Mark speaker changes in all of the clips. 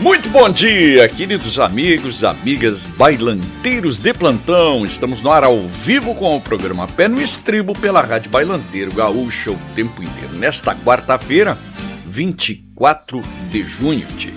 Speaker 1: Muito bom dia, queridos amigos, amigas, bailanteiros de plantão. Estamos no ar ao vivo com o programa Pé no Estribo pela Rádio Bailanteiro Gaúcha o tempo inteiro. Nesta quarta-feira, 24 de junho, tio.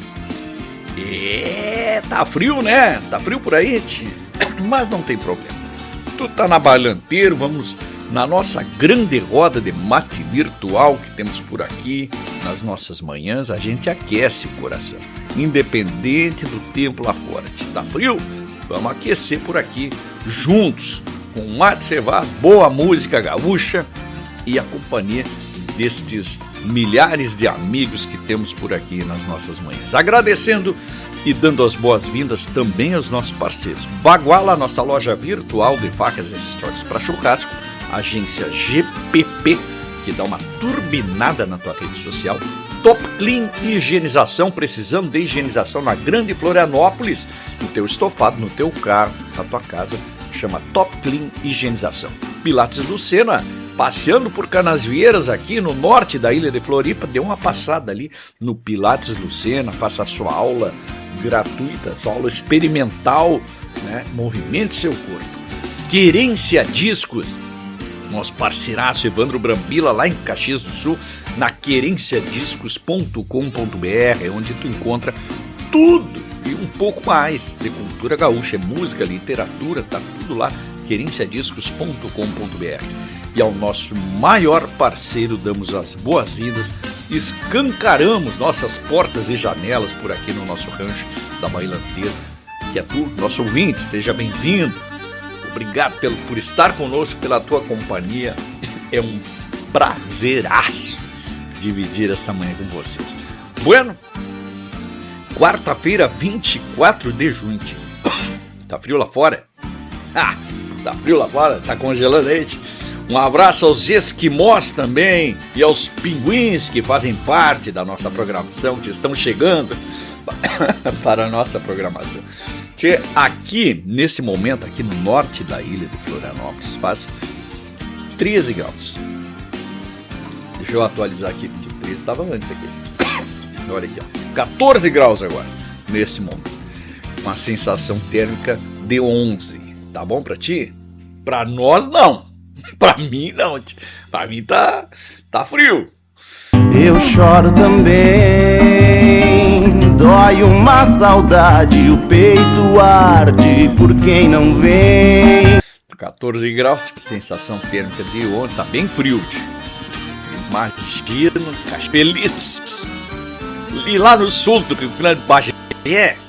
Speaker 1: Tá frio, né? Tá frio por aí, tio. Mas não tem problema. Tu tá na Bailanteiro, vamos na nossa grande roda de mate virtual que temos por aqui. Nas nossas manhãs, a gente aquece o coração. Independente do tempo lá fora. Tá frio? Vamos aquecer por aqui, juntos, com mate cevado, boa música gaúcha e a companhia destes milhares de amigos que temos por aqui nas nossas manhãs. Agradecendo e dando as boas-vindas também aos nossos parceiros. Baguala, nossa loja virtual de facas e acessórios para churrasco. Agência GPP, que dá uma turbinada na tua rede social. Top Clean Higienização, precisando de higienização na Grande Florianópolis, no teu estofado, no teu carro, na tua casa, chama Top Clean Higienização. Pilates Lucena, passeando por Canasvieiras aqui no norte da ilha de Floripa, dê uma passada ali no Pilates Lucena, faça a sua aula gratuita, sua aula experimental, né? Movimente seu corpo. Querência Discos, nosso parceiraço Evandro Brambila, lá em Caxias do Sul, na querenciadiscos.com.br, onde tu encontra tudo e um pouco mais de cultura gaúcha, música, literatura, tá tudo lá, querenciadiscos.com.br. E ao nosso maior parceiro damos as boas-vindas, escancaramos nossas portas e janelas por aqui no nosso rancho da Bailanteiro, que é tu, nosso ouvinte, seja bem-vindo. Obrigado por estar conosco, pela tua companhia. É um prazeraço dividir esta manhã com vocês. Bueno, quarta-feira, 24 de junho. Tá frio lá fora? Tá frio lá fora? Tá congelando aí? Um abraço aos esquimós também e aos pinguins que fazem parte da nossa programação, que estão chegando para a nossa programação. Aqui, nesse momento, aqui no norte da ilha de Florianópolis, faz 13 graus. Deixa eu atualizar aqui, porque 13 estava antes aqui. Olha aqui, ó. 14 graus agora, nesse momento. Uma sensação térmica de 11. Tá bom pra ti? Pra nós, não. Pra mim, não. Pra mim tá frio.
Speaker 2: Eu choro também, dói uma saudade, o peito arde por quem não vem.
Speaker 1: 14 graus, sensação térmica de ontem, tá bem frio. Imagina, feliz. E lá no sul do Rio Grande do Bagé,